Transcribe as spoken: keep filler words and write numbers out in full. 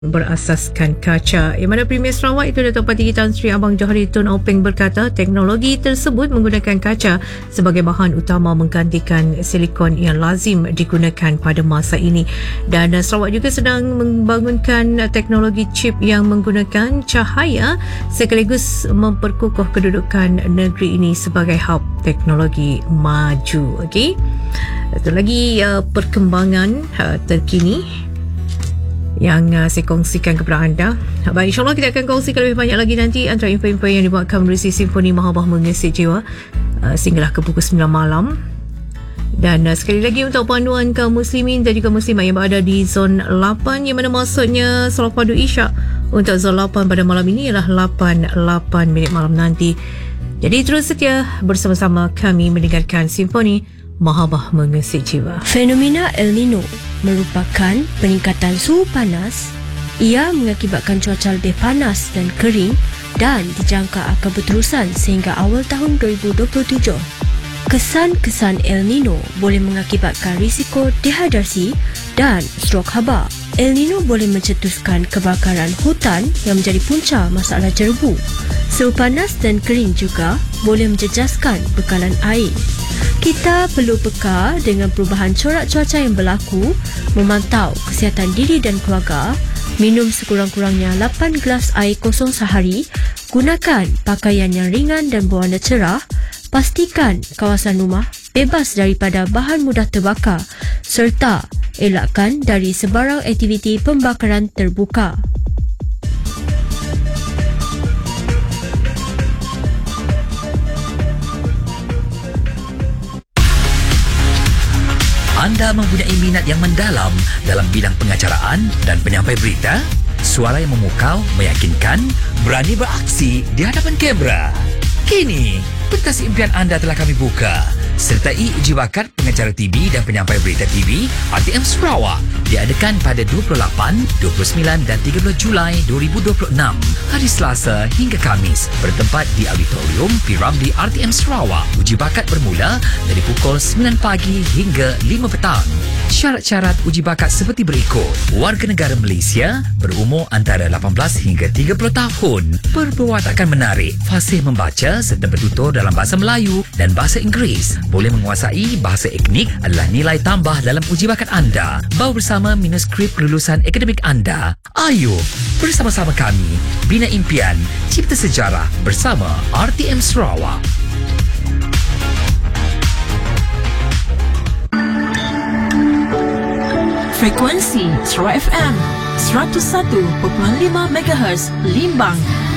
berasaskan kaca. Yang mana Premier Sarawak itu Datuk Patiki Tan Sri Abang Johari Tun Openg berkata teknologi tersebut menggunakan kaca sebagai bahan utama menggantikan silikon yang lazim digunakan pada masa ini. Dan Sarawak juga sedang membangunkan teknologi chip yang menggunakan cahaya sekaligus memperkukuh kedudukan negeri ini sebagai hub teknologi maju. Okey. Satu lagi uh, perkembangan uh, terkini yang uh, saya kongsikan kepada anda. Baik, insyaAllah kita akan kongsikan lebih banyak lagi nanti antara info-info yang dibuatkan melalui Simfoni Mahabah Mengesik Jiwa uh, sehinggalah ke pukul sembilan malam. Dan uh, sekali lagi untuk panduan kaum muslimin dan juga muslimat yang berada di zon lapan, yang mana maksudnya solat fardu isyak untuk zon lapan pada malam ini ialah lapan lapan minit malam nanti. Jadi terus setia bersama-sama kami mendengarkan Simfoni Mahabah Mengesik Jiwa. Fenomena El Nino merupakan peningkatan suhu panas. Ia mengakibatkan cuaca lebih panas dan kering dan dijangka akan berterusan sehingga awal tahun dua ribu dua puluh tujuh. Kesan-kesan El Nino boleh mengakibatkan risiko dehidrasi dan strok haba. El Nino boleh mencetuskan kebakaran hutan yang menjadi punca masalah jerebu. Suhu panas dan kering juga boleh menjejaskan bekalan air. Kita perlu peka dengan perubahan corak cuaca yang berlaku, memantau kesihatan diri dan keluarga, minum sekurang-kurangnya lapan gelas air kosong sehari, gunakan pakaian yang ringan dan berwarna cerah, pastikan kawasan rumah bebas daripada bahan mudah terbakar serta elakkan dari sebarang aktiviti pembakaran terbuka. Anda mempunyai minat yang mendalam dalam bidang pengacaraan dan penyampai berita? Suara yang memukau, meyakinkan, berani beraksi di hadapan kamera. Kini, pentas impian anda telah kami buka. Sertai uji bakat pengacara T V dan penyampai berita T V R T M Sarawak diadakan pada dua puluh lapan, dua puluh sembilan dan tiga belas Julai dua ribu dua puluh enam, hari Selasa hingga Khamis, bertempat di Auditorium P Ramlee R T M Sarawak. Uji bakat bermula dari pukul sembilan pagi hingga lima petang. Syarat-syarat uji bakat seperti berikut. Warga negara Malaysia berumur antara lapan belas hingga tiga puluh tahun, berperwatakan menarik, fasih membaca serta bertutur dalam bahasa Melayu dan bahasa Inggeris. Boleh menguasai bahasa etnik adalah nilai tambah dalam uji bakat anda. Bawa bersama manuskrip kelulusan akademik anda. Ayo, bersama-sama kami bina impian, cipta sejarah bersama R T M Sarawak. Frekuensi Sarawak F M seratus satu perpuluhan lima megahertz Limbang,